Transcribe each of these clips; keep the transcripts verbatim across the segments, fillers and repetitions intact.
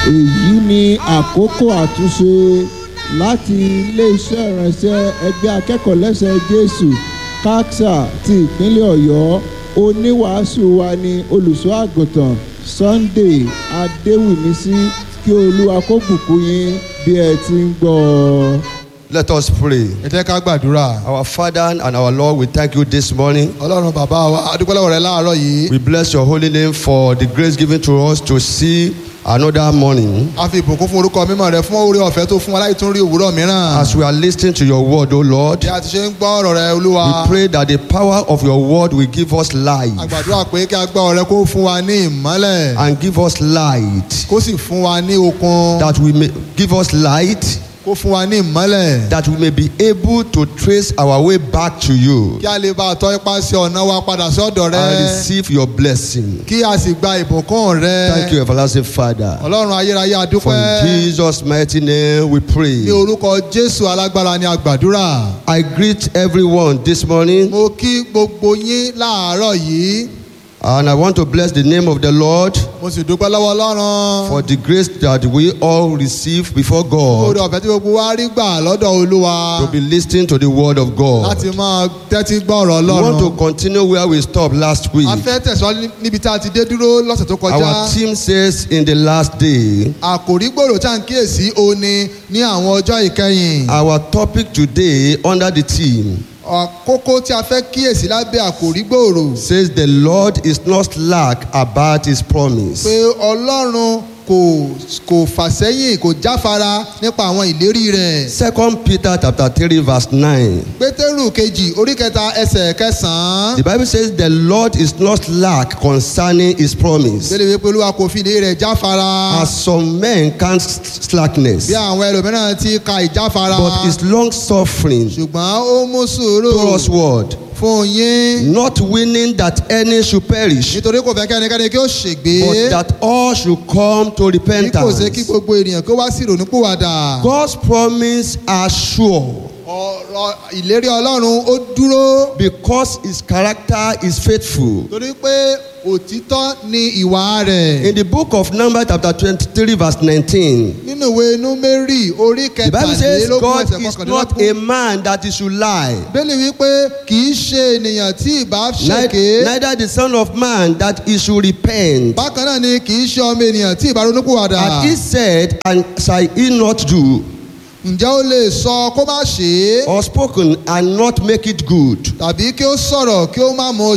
èyí ni àkókò àtúnṣe láti ilé-iṣẹ́ ìránṣẹ́ ẹgbẹ́ akẹ́kọ̀ọ́ lẹ́sẹ̀ Jésù káksà ti ìpínlẹ̀ Ọ̀yọ́. Oníwàásù wa ni olùṣọ́ àgùntàn Sunday Adéwìmísí. Kí Olúwa kó bùkún yín bí ẹ ti ń gbọ́. Let us pray. Ẹ jẹ́ ká gbàdúrà. Our Father and our Lord, we thank you this morning. Ọlọ́run bàbá wa, a dúpẹ́ lọ́wọ́ rẹ láàárọ̀ yìí. We bless your holy name for the grace given to us to see another morning. A fi ìbùkún fún orúkọ mímọ́ rẹ fún oore ọ̀fẹ́ tó fún wa láti tún rí òwúrọ̀ mìíràn. As we are listening to your word, O Lord, Bí a ti ṣe ń gbọ́ ọ̀rọ̀ rẹ Olúwa. we pray that the power of your word will give us life A gbàdúrà pé kí a gbọ́ ọ̀rọ̀ rẹ kó fún wa ní ìmọ́lẹ̀. and give us light, Kó sì fún wa ní okun. that we may give us light, Kó fún wa ní ìmọ́lẹ̀. that we may be able to trace our way back to you Kí a lè bá a tọ́ ipá sí ọ̀nà wa padà sọ́dọ̀ rẹ. and receive your blessing. Kí a sì gba ìbùkún rẹ. Thank you, everlasting Father. Ọlọ́run ayérayé a For in dúpẹ́. Jesus' mighty name we pray. Ní orúkọ Jésù alágbára ni a gbàdúrà. I greet everyone this morning, Mo kí gbogbo yín láàárọ̀ yìí. and I want to bless the name of the Lord Mo sì dúpẹ́ lọ́wọ́ Ọlọ́run. for the grace that we all receive before Oore God ọ̀fẹ́ tí gbogbo wa rí gbà lọ́dọ̀ Olúwa. to be listening to the word of God. Láti máa tẹ́tí gbọ́ ọ̀rọ̀ We want to Ọlọ́run. continue where we stopped last week. A fẹ́ tẹ̀síwájú níbi tá a ti dé dúró lọ́sẹ̀ tó kọjá. Our team says in the last day, Àkòrí gbòòrò tá à ń kíyèsí òun ni ní àwọn ọjọ́ ìkẹyìn. our topic today under the theme Àkókò tí a fẹ́ kíyèsí lábẹ́ àkòrí gbòòrò. says the Lord is not slack about his promise. Pé Ọlọ́run kò kò fàsẹ́yìn kò jáfara nípa àwọn ìlérí rẹ̀. Second Peter chapter three verse nine. Pétérù kejì orí kẹta ẹsẹ̀ kẹsàn-án. The Bible says the Lord is not slack concerning his promise, Bẹ́ẹ̀ni wípé Olúwa kò fi ìlérí rẹ̀ jáfara. as some men count slackness, Bí àwọn ẹlòmíràn ti ka ìjáfara. but is long suffering Ṣùgbọ́n ó mú sùúrù towards what? fún yín. Not willing that any should perish, Nítorí kò fẹ́ kẹ́nikẹ́ni kí ó ṣègbé. but that all should come to Bí kò ṣe kí repentance. gbogbo ènìyàn kí ó wá sí ìrònúpìwàdà. God's promise are sure Ọ̀rọ̀ ìlérí Ọlọ́run ó dúró. because his character is faithful. Torí pé òtítọ́ ni ìwà rẹ̀. In the book of Numbers chapter twenty-three verse nineteen, Nínú ìwé Númérì orí the Bible says kẹtàlélógún God ẹsẹ̀ is not a kọkànlélógún. man that he should lie, Bẹ́ẹ̀ni wípé kì í ṣe ènìyàn tí ìbá Nei- ṣèké. neither the son of man that he should repent. Bákan náà ni kì í ṣe ọmọ ènìyàn tí ìbá ronúpìwàdà. Had he said, and shall he not do, Ǹjẹ́ ó lè sọ kó má ṣe é? or spoken and not make it good? Tàbí kí ó sọ̀rọ̀ kí ó má mú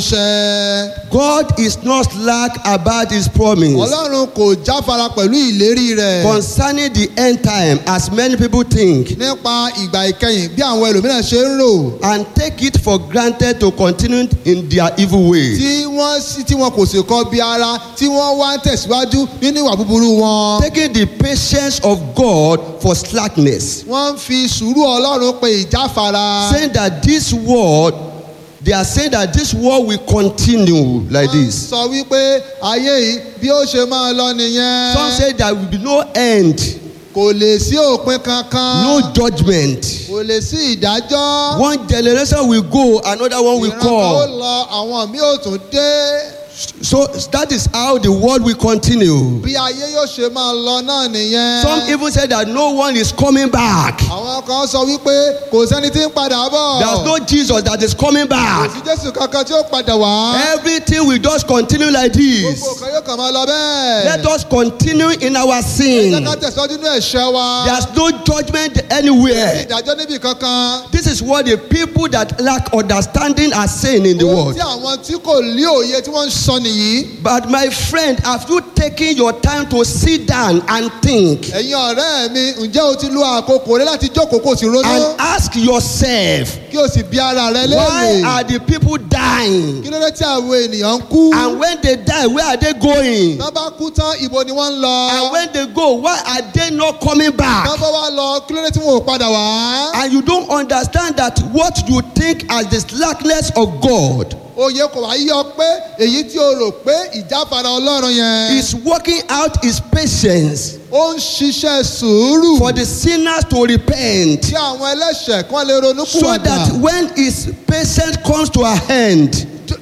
ṣẹ? God is not slack about his promise Ọlọ́run kò jáfara pẹ̀lú ìlérí rẹ̀. concerning the end time, as many people think, Nípa ìgbà ìkẹyìn bí àwọn ẹlòmíràn ṣe ń rò. and take it for granted to continue in their evil way. Tí wọ́n sì tí wọn kò sì kọ bí ara tí wọ́n wá ń tẹ̀síwájú nínú ìwà búburú wọn. Taking the patience of God for slackness, Wọ́n ń fi sùúrù Ọlọ́run pe ìjáfara. saying that this world, they are saying that this world will continue like Wọ́n this. sọ wípé ayé yìí bí ó ṣe máa lọ nìyẹn. Some say there will be no end, Kò lè sí òpin kankan. no judgment. Kò lè sí ìdájọ́. One generation will go, another one will Ìran kan ó come. lọ àwọn míì ò tún dé. So that is how the world will continue. Bí ayé yóò ṣe máa lọ náà nìyẹn. Some even say that no one is coming back. Àwọn kan sọ wípé kò sẹ́ni tí ń padà bọ̀. There's no Jesus that is coming Kò back. sí Jésù kankan tí ó padà wá. Everything will just continue like this. Gbogbo kan yóò kàn máa lọ bẹ́ẹ̀. Let us continue in our Ẹ sin. jẹ́ ká tẹ̀síwájú nínú ẹ̀ṣẹ̀ wa. There's no judgment Kò sí anywhere. ìdájọ́ níbì kankan. This is what the people that lack understanding are saying in the Ohun world. tí àwọn tí kò ní òye tí wọ́n ń sọ nìyí. But my friend, have you taken your time to sit down and think Ẹ̀yin ọ̀rẹ́ mi, ǹjẹ́ o ti lo àkókò rẹ láti jókòó kó o sì ronú? and ask yourself, Kí o sì bi ara rẹ why léèrè. are the people dying? Kí ló dé tí àwọn ènìyàn ń kú? And when they die, where are they going? Tán bá kú tán, ibo ni wọ́n ń lọ? And when they go, why are they not coming Tán back? bá wá lọ, kí ló dé tí wọn ò padà wá? And you don't understand that what you think as the slackness of God Oyè kò wá yọ pé èyí tí o rò pé ìjáfara Ọlọ́run yẹn. is working out his patience Ó ń ṣiṣẹ́ sùúrù. for the sinners to repent, Kí àwọn ẹlẹ́ṣẹ̀ kan lè ronú so that pìwàdà. when his patience comes to an end,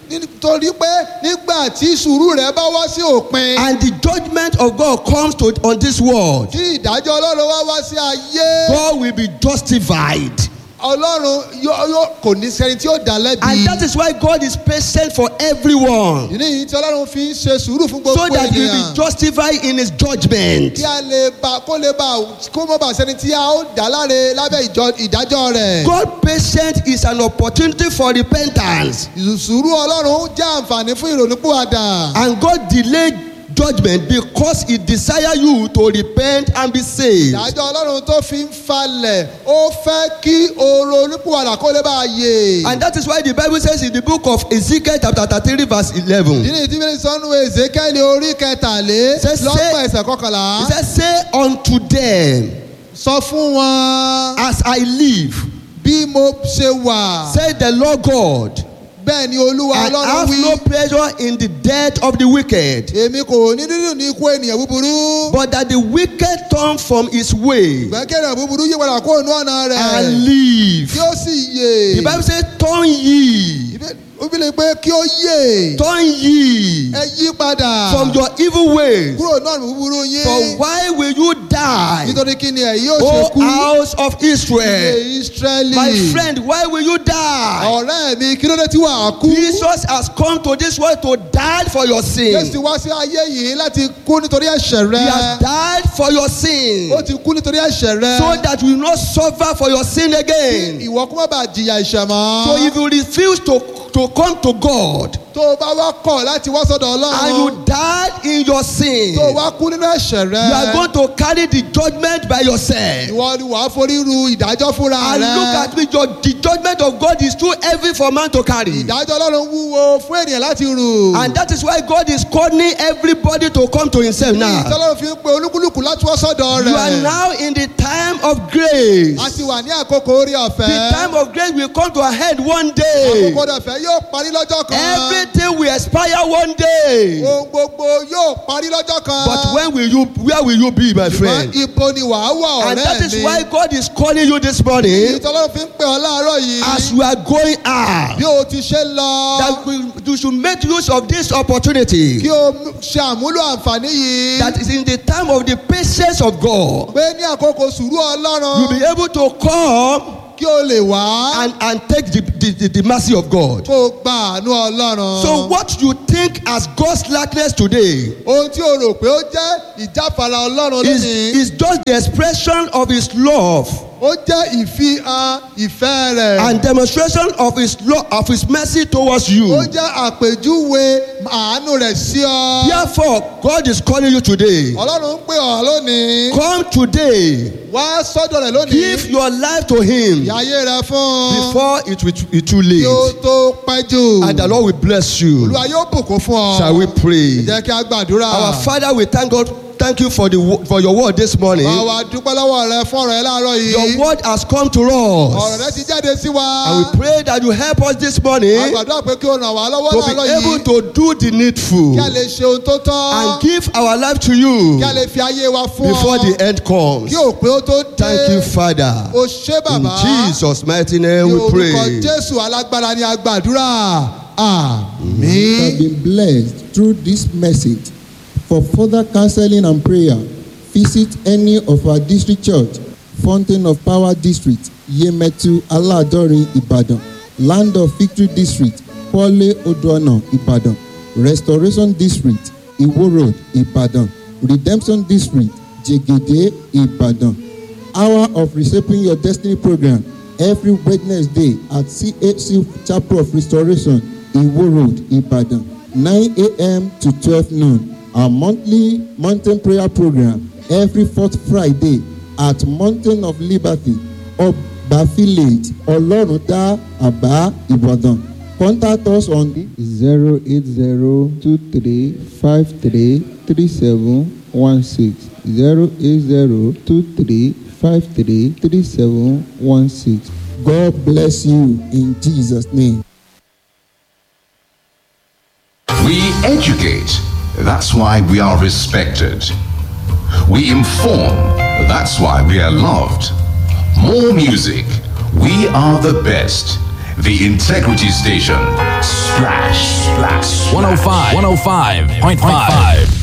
nítorí pé nígbà tí sùúrù rẹ̀ bá wá sí òpin. and the judgment of God comes to on this world, tí ìdájọ́ ọlọ́run wá wá sí ayé. God will be justified. ọlọ́run yóò yóò kò ní sẹ́ni tí ó dá lẹ́bi. And that is why God is patient for everyone, ìdí nìyí tí ọlọ́run fi ń ṣe sùúrù fún so gbogbo that he will ènìyàn. be justified in his judgment. kí a lè bá kó lè bá kó mọ́ bá sẹ́ni tí a ó dá láre lábẹ́ ìjọ- ìdájọ́ rẹ̀. God patience is an opportunity for repentance, sùúrù ọlọ́run jẹ́ àǹfààní fún ìrònúpìwàdà. and God delayed judgment because he desire you to repent and be saved. ìdájọ́ ọlọ́run tó fi ń falẹ̀ ó fẹ́ kí o ronúpìwàdà kó lè bá a yè. And that is why the Bible says in the book of Ezekiel chapter thirty-three verse eleven, ìdí nìyí tí bíbélì sọ́nù Ezekiel orí kẹtàlé Say- say- lọ́gbọ̀n ẹsẹ̀ kọkànlá. he says, say unto them, sọ fún wọn as I live, bí mo ṣe wà. say the Lord God, bẹ́ẹ̀ ni olúwa I ọlọ́run have wí. no pleasure in the death of the wicked, èmi kò ní dídùn ní ikú ènìyàn búburú. but that the wicked turn from his way ìgbẹ́kẹ̀rẹ̀ búburú yí padà kó inú ọ̀nà rẹ̀. and live. kí ó sì yè. The Bible says, turn ye, ó fi lè pé kí ó yè. turn ye ẹ yí padà. from your evil ways. kúrò náà búburú yín. For why will you die, nítorí kí ni ẹ̀ yóò ṣe O kú. house of ilé Israel? Ísírẹ́lì. My friend, why will you die? ọ̀rẹ́ mi kí ló dé tí wà á kú. Jesus has come to this world to die for your sin. Jésù wá sí ayé yìí láti kú nítorí ẹ̀ṣẹ̀ He has rẹ. died for your sin, ó ti kú nítorí ẹ̀ṣẹ̀ rẹ. so that you will not suffer for your sin again. ìwọ kó má bàa jìyà ẹ̀ṣẹ̀ mọ́. So if you refuse to to come to God tó o bá wá kọ̀ láti wá sọ́dọ̀ and ọlọ́run. you died in your sin, tó o wá kú nínú ẹ̀ṣẹ̀ rẹ. you are going to carry the judgment by yourself. ìwọ ni wàá forí ru ìdájọ́ fúnra And rẹ. look at me, your, the judgment of God is too heavy for man to carry. ìdájọ́ ọlọ́run wúwo fún ènìyàn láti rù. And that is why God is calling everybody to come to himself now. ìtọ́lọ́run fi ń pe olúkúlùkù láti wá sọ́dọ̀ rẹ̀. You are now in the time of grace. a ti wà ní àkókò orí ọ̀fẹ́. The time of grace will come to a head one day. àkókò orí ọ̀fẹ́ yóò parí lọ́jọ́ kan. Everything will expire one day. ohun gbogbo yóò parí lọ́jọ́ kan. But when will you, where will you be, my friend? ṣùgbọ́n ibo ni wàá wà And that ọ̀rẹ́ is mi. why God is calling you this morning ìtọ́lọ́run fi ń pè ọ́ láàárọ̀ yìí. as you are going out. bí o ti ṣe lọ. That we, you should make use of this opportunity. kí o ṣe àmúlò àǹfààní yìí. That is in the time of the patience of God. pé ní àkókò sùúrù ọlọ́run. You'll be able to come kí o lè wá. and, and take the, the, the, the mercy of God. kó o gba àánú ọlọ́run. So what you think as God's likeness today ohun tí o rò pé ó jẹ́ ìjáfara ọlọ́run is, lónìí. is just the expression of his love ó jẹ́ ìfihàn ìfẹ́ rẹ̀. and demonstration of his love, of his mercy towards you. ó jẹ́ àpèjúwe àánú rẹ̀ sí ọ. Therefore, God is calling you today. ọlọ́run ń pè ọ́ lónìí. Come today. wá sọ́dọ̀ rẹ̀ lónìí. Give your life to him ìyáyé rẹ fún un. before it will be too kí ó late. tó pẹ́ jù. And the Lord will bless you. olúwa yóò bùkún fún ọ. Shall we pray? jẹ́ kí a gbàdúrà. Our Father, we thank God. Thank you for the wo- for your word this morning. báwa dúpẹ́ lọ́wọ́ rẹ fún ọ̀rọ̀ ẹ láàárọ̀ yìí. Your word has come to ọ̀rọ̀ rẹ us. ti jáde sí wa. And we pray that you help us this morning a gbàdúrà pé kí o ràn wá lọ́wọ́ to láàárọ̀ be able yìí. to do the needful kí a lè ṣe ohun tó tọ́. and give our life to you kí a lè fi ayé wa fún ọ. before the end comes. kí òpin ó tó dé. Thank you, Father. o ṣé In bàbá. Jesus' mighty name ní we orúkọ pray. jésù alágbára ni a gbàdúrà. You have àmín. been blessed through this message. For further counseling and prayer, visit any of our district church, Fountain of Power District, Yemetu Aladorin, Ibadan, Land of Victory District, Pole Odoana, Ibadan, Restoration District, Iwo Road, Ibadan, Redemption District, Jegede, Ibadan. Hour of Reshaping Your Destiny program every Wednesday at C H C Chapel of Restoration, Iwo Road, Ibadan, nine a.m. to twelve noon. Our monthly mountain prayer program every fourth Friday at Mountain of Liberty, Oba Village, Oloruda, Aba, Ibadan. Contact us on zero eight zero two three five three three seven one six zero eight zero two three five three three seven one six. God bless you in Jesus' name. We educate, that's why we are respected. We inform, that's why we are loved. More music, we are the best. The Integrity Station. Splash, splash, one oh five, one oh five point five.